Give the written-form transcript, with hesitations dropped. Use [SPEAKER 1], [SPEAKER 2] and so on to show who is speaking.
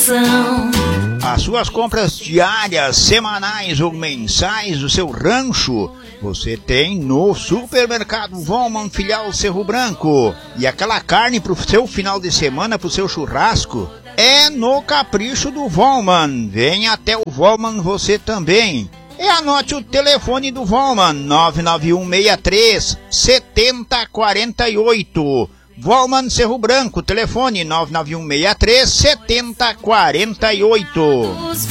[SPEAKER 1] coração.
[SPEAKER 2] As suas compras diárias, semanais ou mensais do seu rancho, você tem no Supermercado Volman, filial Cerro Branco. E aquela carne pro seu final de semana, pro seu churrasco, é no Capricho do Volman. Venha até o Volman você também. E anote o telefone do Volman, 99163-7048. Volman Cerro Branco, telefone 99163-7048.